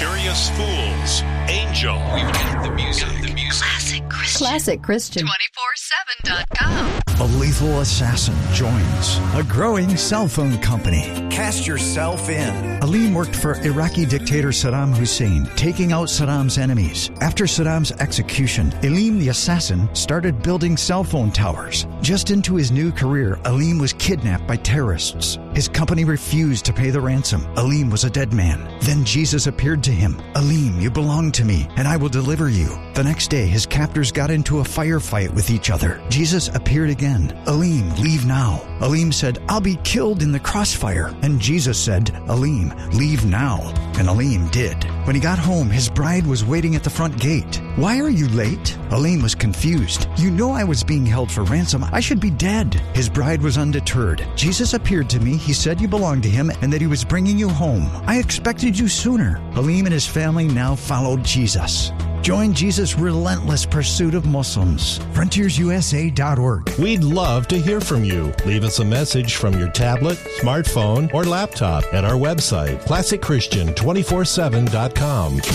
Curious Fools, Angel. We've got the music. Classic Christian. Classic Christian. 247.com. A lethal assassin joins a growing cell phone company. Cast yourself in. Aleem worked for Iraqi dictator Saddam Hussein, taking out Saddam's enemies. After Saddam's execution, Aleem the assassin started building cell phone towers. Just into his new career, Aleem was kidnapped by terrorists. His company refused to pay the ransom. Aleem was a dead man. Then Jesus appeared to him. Aleem, you belong to me, and I will deliver you. The next day, his captors got into a firefight with each other. Jesus appeared again. Aleem, leave now. Aleem said, I'll be killed in the crossfire. And Jesus said, Aleem, leave now. And Aleem did. When he got home, his bride was waiting at the front gate. Why are you late? Aleem was confused. You know I was being held for ransom. I should be dead. His bride was undeterred. Jesus appeared to me. He said you belonged to him and that he was bringing you home. I expected you sooner. Aleem and his family now followed Jesus. Join Jesus' relentless pursuit of Muslims. FrontiersUSA.org. We'd love to hear from you. Leave us a message from your tablet, smartphone, or laptop at our website, ClassicChristian247.com.